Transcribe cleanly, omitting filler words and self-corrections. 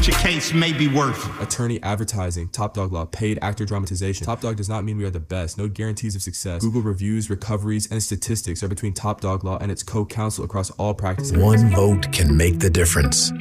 what your case may be worth. Attorney advertising, Top Dog Law, paid actor dramatization. Top Dog does not mean we are the best. No guarantees of success. Google reviews, recoveries, and statistics are between Top Dog Law and its co-counsel across all practices. One vote can make the difference.